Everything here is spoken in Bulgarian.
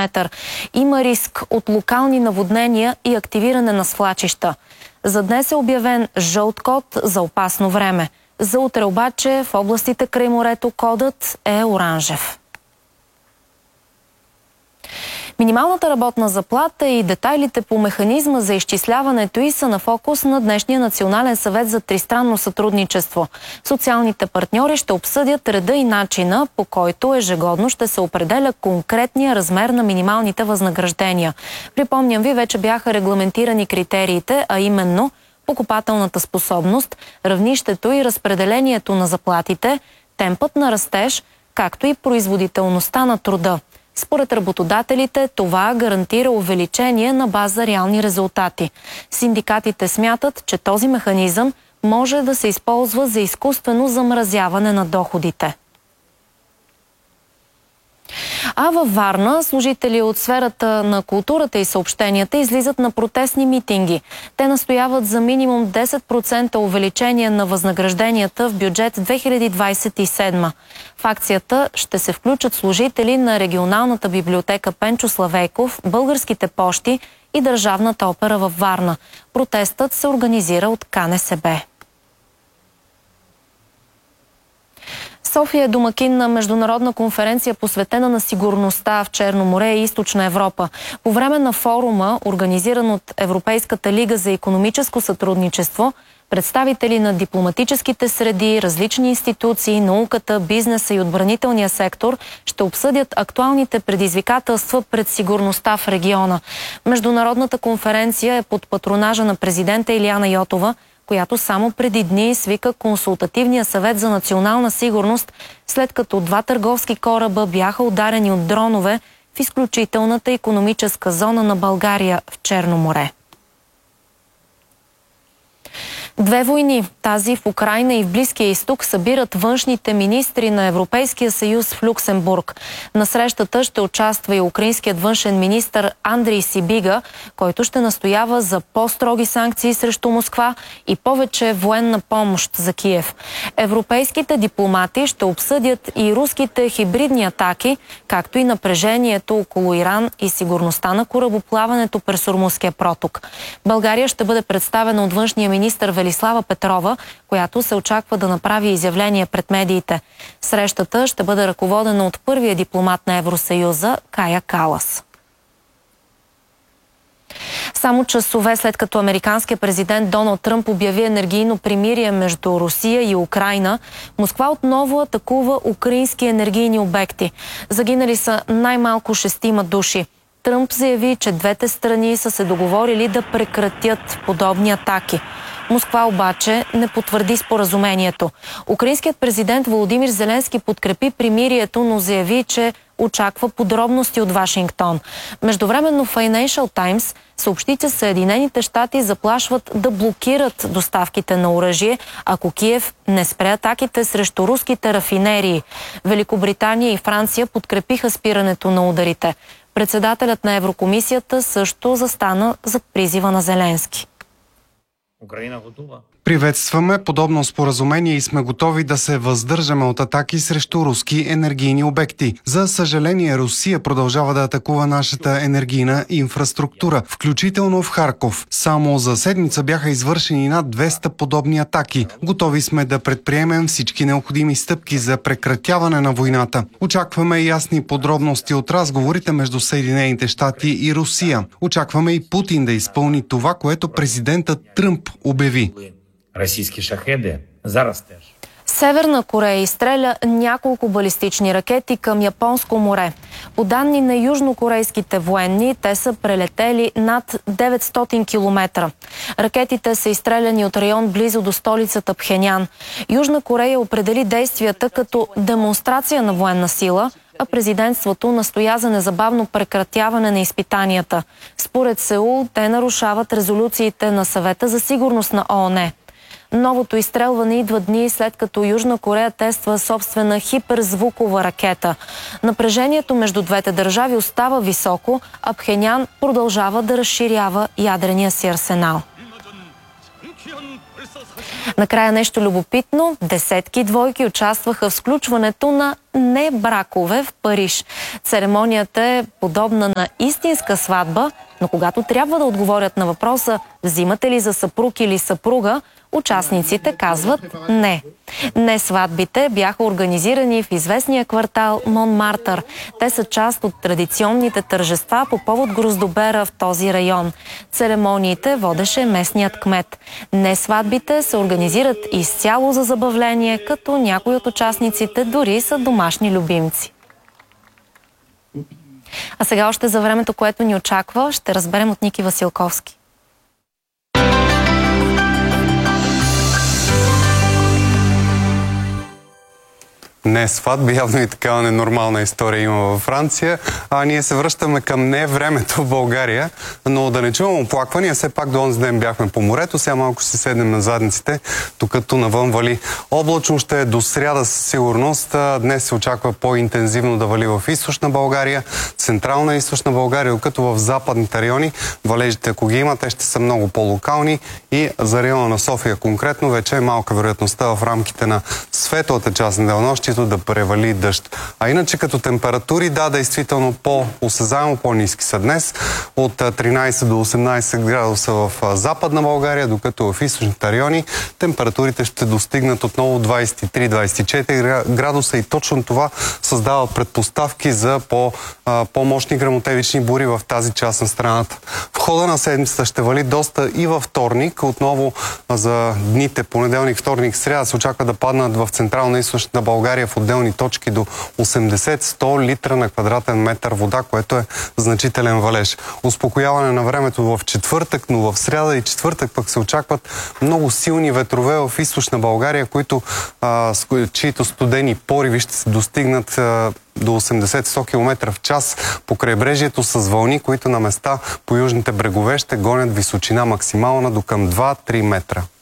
метър. Има риск от локални наводнения и активиране на свлачища. За днес е обявен жълт код за опасно време. За утре обаче в областите край морето кодът е оранжев. Минималната работна заплата и детайлите по механизма за изчисляването й са на фокус на днешния Национален съвет за тристранно сътрудничество. Социалните партньори ще обсъдят реда и начина, по който ежегодно ще се определя конкретния размер на минималните възнаграждения. Припомням ви, вече бяха регламентирани критериите, а именно покупателната способност, равнището и разпределението на заплатите, темпът на растеж, както и производителността на труда. Според работодателите, това гарантира увеличение на база реални резултати. Синдикатите смятат, че този механизъм може да се използва за изкуствено замразяване на доходите. А във Варна служители от сферата на културата и съобщенията излизат на протестни митинги. Те настояват за минимум 10% увеличение на възнагражденията в бюджет 2027. В акцията ще се включат служители на регионалната библиотека Пенчо Славейков, българските пощи и Държавната опера във Варна. Протестът се организира от КНСБ. София е домакин на международна конференция, посветена на сигурността в Черно море и Източна Европа. По време на форума, организиран от Европейската лига за икономическо сътрудничество, представители на дипломатическите среди, различни институции, науката, бизнеса и отбранителния сектор ще обсъдят актуалните предизвикателства пред сигурността в региона. Международната конференция е под патронажа на президента Илияна Йотова, която само преди дни свика Консултативния съвет за национална сигурност, след като 2 търговски кораба бяха ударени от дронове в изключителната икономическа зона на България в Черно море. 2 войни, тази в Украйна и в Близкия изток, събират външните министри на Европейския съюз в Люксембург. На срещата ще участва и украинският външен министър Андрей Сибига, който ще настоява за по-строги санкции срещу Москва и повече военна помощ за Киев. Европейските дипломати ще обсъдят и руските хибридни атаки, както и напрежението около Иран и сигурността на корабоплаването през Ормузския проток. България ще бъде представена от външния министър Велислава Петрова, която се очаква да направи изявление пред медиите. Срещата ще бъде ръководена от първия дипломат на Евросъюза Кая Калас. Само часове след като американският президент Доналд Тръмп обяви енергийно примирие между Русия и Украйна, Москва отново атакува украински енергийни обекти. Загинали са най-малко 6 души. Тръмп заяви, че двете страни са се договорили да прекратят подобни атаки. Москва обаче не потвърди споразумението. Украинският президент Володимир Зеленски подкрепи примирието, но заяви, че очаква подробности от Вашингтон. Междувременно Financial Times съобщи, че Съединените щати заплашват да блокират доставките на оръжие, ако Киев не спре атаките срещу руските рафинерии. Великобритания и Франция подкрепиха спирането на ударите. Председателят на Еврокомисията също застана зад призива на Зеленски. Приветстваме подобно споразумение и сме готови да се въздържаме от атаки срещу руски енергийни обекти. За съжаление, Русия продължава да атакува нашата енергийна инфраструктура, включително в Харков. Само за седмица бяха извършени над 200 подобни атаки. Готови сме да предприемем всички необходими стъпки за прекратяване на войната. Очакваме ясни подробности от разговорите между Съединените щати и Русия. Очакваме и Путин да изпълни това, което президентът Тръмп обяви. Російські шахеди зараз теж. Северна Корея изстреля няколко балистични ракети към Японско море. По данни на южнокорейските военни, те са прелетели над 900 км. Ракетите са изстреляни от район близо до столицата Пхенян. Южна Корея определи действията като демонстрация на военна сила, а президентството настоя за незабавно прекратяване на изпитанията. Според Сеул, те нарушават резолюциите на Съвета за сигурност на ООН. Новото изстрелване идва дни след като Южна Корея тества собствена хиперзвукова ракета. Напрежението между двете държави остава високо, а Пхенян продължава да разширява ядрения си арсенал. Накрая нещо любопитно. Десетки двойки участваха в сключването на небракове в Париж. Церемонията е подобна на истинска сватба, но когато трябва да отговорят на въпроса взимате ли за съпруг или съпруга, участниците казват не. Не сватбите бяха организирани в известния квартал Монмартър. Те са част от традиционните тържества по повод Гроздобера в този район. Церемониите водеше местният кмет. Не сватбите се организират изцяло за забавление, като някои от участниците дори са домашни любимци. А сега още за времето, което ни очаква, ще разберем от Ники Василковски. Не сватби, явно и такава ненормална история има във Франция. Ние се връщаме към не времето в България, но да не чувам оплаквания. Все пак до онзи ден бяхме по морето, сега малко ще седнем на задниците, докато навън вали. Облачно ще е до сряда със сигурност. Днес се очаква по-интензивно да вали в източна България, централна и източна България, докато в западните райони валежите, ако ги има, те ще са много по-локални и за района на София конкретно вече е малка вероятността в рамките на светлата част на денонощието да превали дъжд. А иначе като температури, да, действително по-осезаемо по-ниски са днес. От 13 до 18 градуса в западна България, докато в източните райони температурите ще достигнат отново 23-24 градуса и точно това създава предпоставки за по-мощни гръмотевични бури в тази част на страната. В хода на седмицата ще вали доста и във вторник. Отново за дните понеделник, вторник, сряда се очаква да паднат в централна и източна България в отделни точки до 80-100 литра на квадратен метър вода, което е значителен валеж. Успокояване на времето в четвъртък, но в сряда и четвъртък пък се очакват много силни ветрове в източна България, чието студени пориви ще се достигнат до 80-100 км в час по крайбрежието с вълни, които на места по южните брегове ще гонят височина максимална до към 2-3 метра.